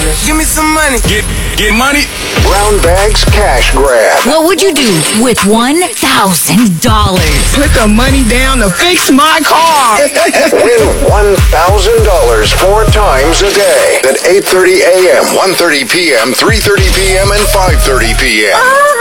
Give me some money. Get money. Brown Bags Cash Grab. What would you do with $1,000? Put the money down to fix my car. Win $1,000 4 times a day at 8:30 a.m., 1:30 p.m., 3:30 p.m., and 5:30 p.m.